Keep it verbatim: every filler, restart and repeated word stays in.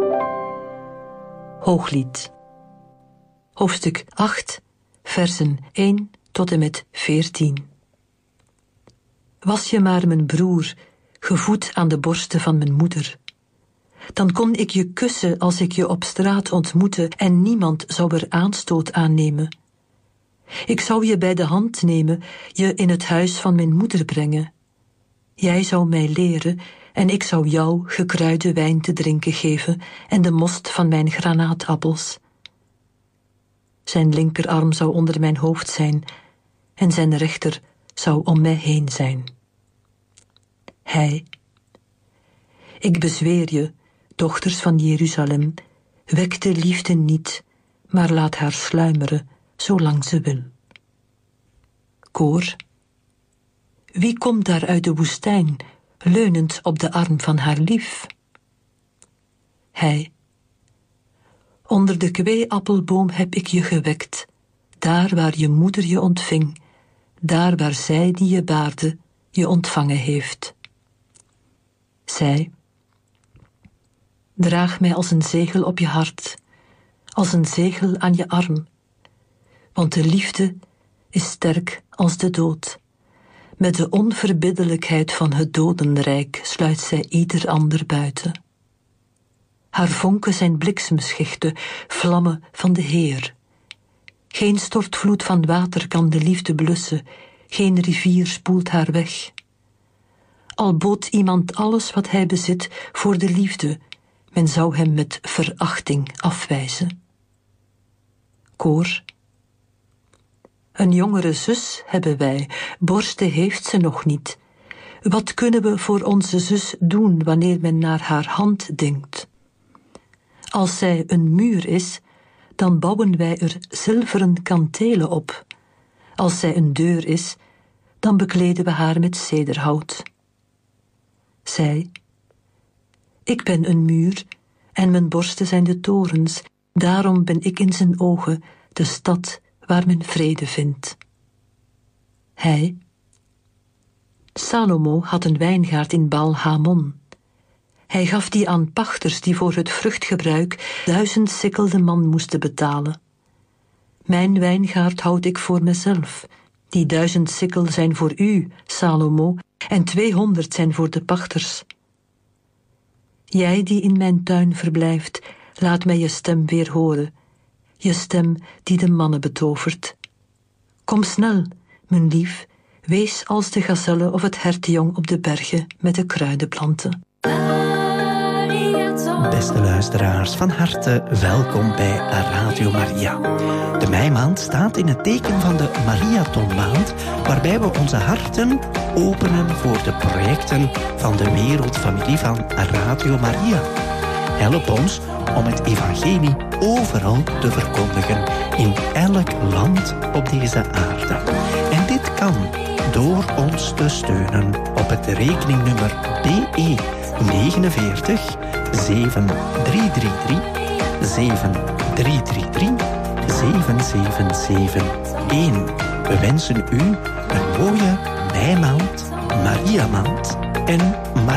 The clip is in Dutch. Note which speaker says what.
Speaker 1: Hooglied. Hoofdstuk acht, versen één tot en met veertien. Was je maar mijn broer, gevoed aan de borsten van mijn moeder. Dan kon ik je kussen als ik je op straat ontmoette en niemand zou er aanstoot aan nemen. Ik zou je bij de hand nemen, je in het huis van mijn moeder brengen. Jij zou mij leren en ik zou jou gekruide wijn te drinken geven en de most van mijn granaatappels. Zijn linkerarm zou onder mijn hoofd zijn en zijn rechter zou om mij heen zijn. Hij. Ik bezweer je, dochters van Jeruzalem, wek de liefde niet, maar laat haar sluimeren, zolang ze wil. Koor. Wie komt daar uit de woestijn, leunend op de arm van haar lief? Hij. Onder de kweeappelboom heb ik je gewekt, daar waar je moeder je ontving, daar waar zij die je baarde je ontvangen heeft. Zij. Draag mij als een zegel op je hart, als een zegel aan je arm, want de liefde is sterk als de dood. Met de onverbiddelijkheid van het dodenrijk sluit zij ieder ander buiten. Haar vonken zijn bliksemschichten, vlammen van de Heer. Geen stortvloed van water kan de liefde blussen, geen rivier spoelt haar weg. Al bood iemand alles wat hij bezit voor de liefde, men zou hem met verachting afwijzen. Koor. Een jongere zus hebben wij, borsten heeft ze nog niet. Wat kunnen we voor onze zus doen wanneer men naar haar hand denkt? Als zij een muur is, dan bouwen wij er zilveren kantelen op. Als zij een deur is, dan bekleden we haar met cederhout. Zij. Ik ben een muur en mijn borsten zijn de torens, daarom ben ik in zijn ogen de stad waar men vrede vindt. Hij. Salomo had een wijngaard in Baal-Hamon. Hij gaf die aan pachters die voor het vruchtgebruik duizend sikkel de man moesten betalen. Mijn wijngaard houd ik voor mezelf. Die duizend sikkel zijn voor u, Salomo, en tweehonderd zijn voor de pachters. Jij die in mijn tuin verblijft, laat mij je stem weer horen, je stem die de mannen betovert. Kom snel, mijn lief, wees als de gazelle of het hertenjong op de bergen met de kruidenplanten.
Speaker 2: Beste luisteraars, van harte welkom bij Radio Maria. De meimaand staat in het teken van de Mariathonmaand, waarbij we onze harten openen voor de projecten van de wereldfamilie van Radio Maria. Help ons om het evangelie overal te verkondigen, in elk land op deze aarde. En dit kan door ons te steunen op het rekeningnummer B E negenenveertig zeven drie drie drie zeven drie drie drie zeven zeven zeven een. We wensen u een mooie meimaand, Mariamaand en